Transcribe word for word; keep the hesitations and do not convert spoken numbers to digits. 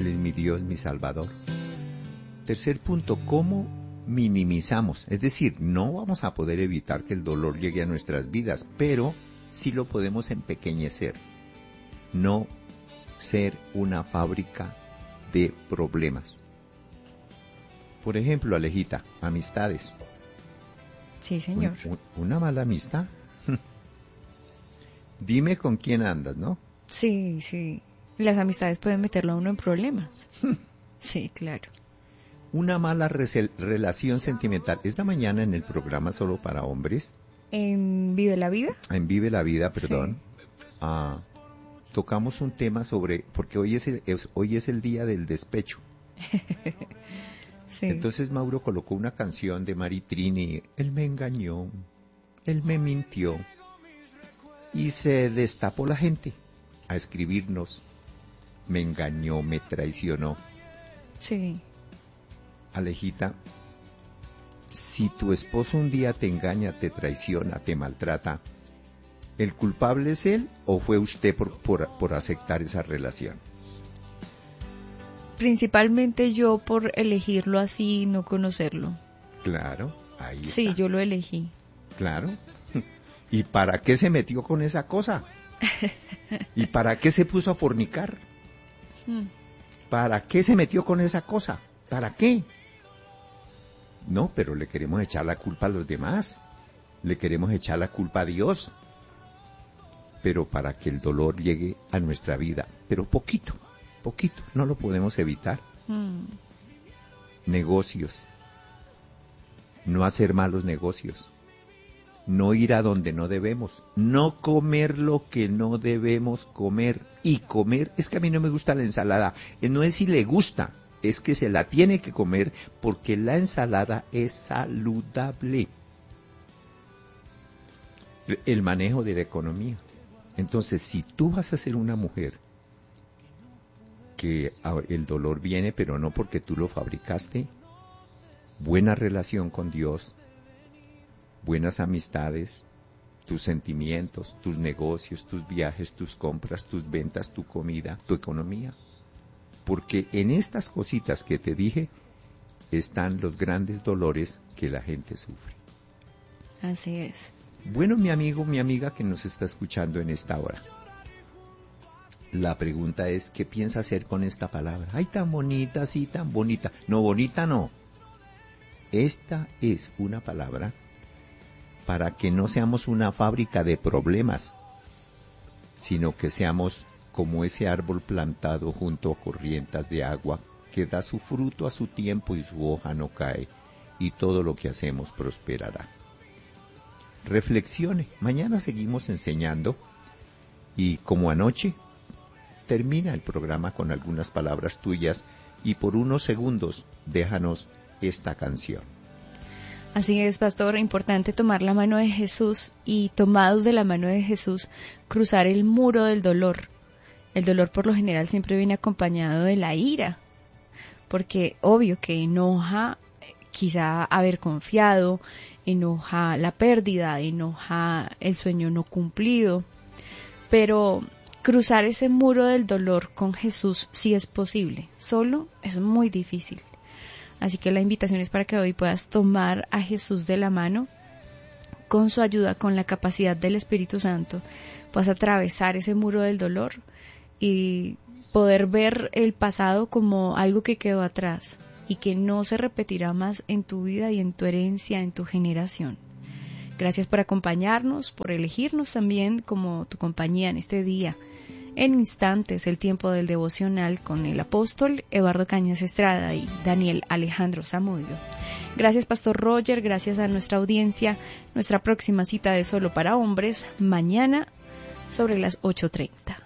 Él es mi Dios, mi Salvador. Tercer punto, ¿cómo minimizamos? Es decir, no vamos a poder evitar que el dolor llegue a nuestras vidas, pero sí lo podemos empequeñecer. No ser una fábrica de problemas. Por ejemplo, Alejita, amistades. Sí, señor. Un, un, una mala amistad. Dime con quién andas, ¿no? Sí, sí. Las amistades pueden meterlo a uno en problemas. Sí, claro. Una mala resel- relación sentimental. Esta mañana en el programa Solo para Hombres. ¿En Vive la Vida? En Vive la Vida, perdón. Sí. Ah, tocamos un tema sobre, porque hoy es el, es, hoy es el día del despecho. Sí. Entonces Mauro colocó una canción de Mari Trini. Él me engañó, él me mintió. Y se destapó la gente a escribirnos. Me engañó, me traicionó. Sí. Alejita, si tu esposo un día te engaña, te traiciona, te maltrata, ¿el culpable es él o fue usted por, por, por aceptar esa relación? Principalmente yo por elegirlo así y no conocerlo. Claro, ahí está. Sí, yo lo elegí. Claro. ¿Y para qué se metió con esa cosa? ¿Y para qué se puso a fornicar? Hmm. ¿Para qué se metió con esa cosa? ¿Para qué? No, pero le queremos echar la culpa a los demás. Le queremos echar la culpa a Dios. Pero para que el dolor llegue a nuestra vida, pero poquito, poquito, no lo podemos evitar. Hmm. Negocios. No hacer malos negocios. No ir a donde no debemos, no comer lo que no debemos comer. Y comer, es que a mí no me gusta la ensalada, no es si le gusta, es que se la tiene que comer porque la ensalada es saludable. El manejo de la economía. Entonces, si tú vas a ser una mujer que el dolor viene, pero no porque tú lo fabricaste, buena relación con Dios, buenas amistades, tus sentimientos, tus negocios, tus viajes, tus compras, tus ventas, tu comida, tu economía. Porque en estas cositas que te dije están los grandes dolores que la gente sufre. Así es. Bueno, mi amigo, mi amiga que nos está escuchando en esta hora, la pregunta es, ¿qué piensa hacer con esta palabra? Ay, tan bonita, sí, tan bonita. No, bonita no. Esta es una palabra para que no seamos una fábrica de problemas, sino que seamos como ese árbol plantado junto a corrientes de agua, que da su fruto a su tiempo y su hoja no cae, y todo lo que hacemos prosperará. Reflexione, mañana seguimos enseñando, y como anoche, termina el programa con algunas palabras tuyas, y por unos segundos déjanos esta canción. Así es, pastor, importante tomar la mano de Jesús y, tomados de la mano de Jesús, cruzar el muro del dolor. El dolor por lo general siempre viene acompañado de la ira, porque obvio que enoja quizá haber confiado, enoja la pérdida, enoja el sueño no cumplido, pero cruzar ese muro del dolor con Jesús sí es posible, solo es muy difícil. Así que la invitación es para que hoy puedas tomar a Jesús de la mano, con su ayuda, con la capacidad del Espíritu Santo, puedas atravesar ese muro del dolor y poder ver el pasado como algo que quedó atrás y que no se repetirá más en tu vida y en tu herencia, en tu generación. Gracias por acompañarnos, por elegirnos también como tu compañía en este día. En instantes, el tiempo del devocional con el apóstol Eduardo Cañas Estrada y Daniel Alejandro Zamudio. Gracias, Pastor Roger, gracias a nuestra audiencia. Nuestra próxima cita de Solo para Hombres, mañana sobre las ocho treinta.